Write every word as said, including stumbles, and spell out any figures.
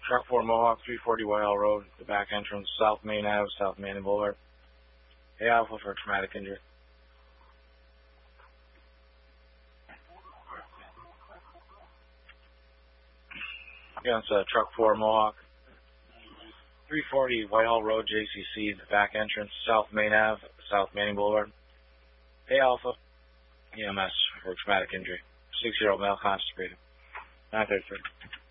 Truck four Mohawk, three forty Whitehall Road, the back entrance, South Main Ave, South Manning Boulevard. A Alpha for traumatic injury. Against uh, Truck four Mohawk, three forty Whitehall Road, J C C, the back entrance, South Main Ave, South Manning Boulevard. A Alpha, E M S for traumatic injury. Six-year-old male conscious breathing. nine thirty-three.